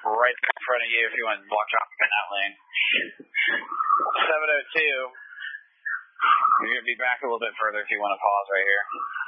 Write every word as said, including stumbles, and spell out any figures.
right in front of you if you want to block traffic in that lane. seven oh two. You're going to be back a little bit further if you want to pause right here.